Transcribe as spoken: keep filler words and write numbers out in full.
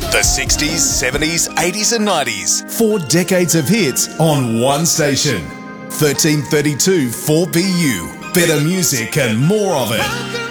The sixties, seventies, eighties and nineties. Four decades of hits on one station. thirteen thirty-two four B U. Better music and more of it.